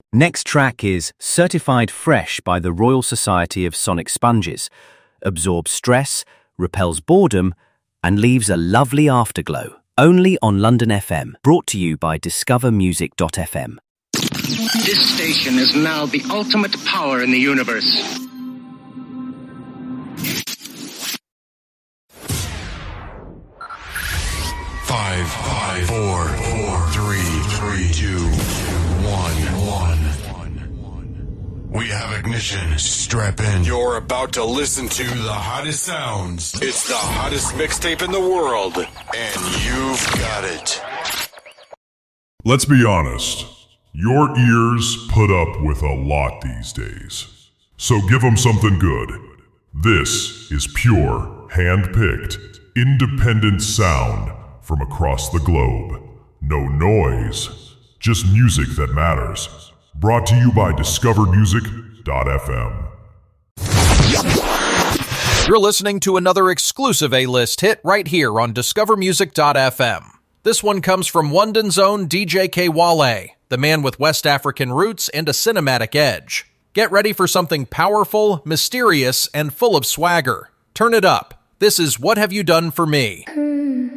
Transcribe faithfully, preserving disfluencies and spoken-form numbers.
Next track is Certified Fresh by the Royal Society of Sonic Sponges. Absorbs stress, repels boredom, and leaves a lovely afterglow. Only on London F M. Brought to you by discover music dot f m. This station is now the ultimate power in the universe. Five, five, four, four, three, three, two, one, one. We have ignition. Strap in. You're about to listen to the hottest sounds. It's the hottest mixtape in the world, and you've got it. Let's be honest. Your ears put up with a lot these days. So give them something good. This is pure, hand-picked, independent sound from across the globe. No noise, just music that matters. Brought to you by discover music dot f m. You're listening to another exclusive A-list hit right here on discover music dot f m. This one comes from London's own D J K Wale, the man with West African roots and a cinematic edge. Get ready for something powerful, mysterious, and full of swagger. Turn it up. This is What Have You Done For Me?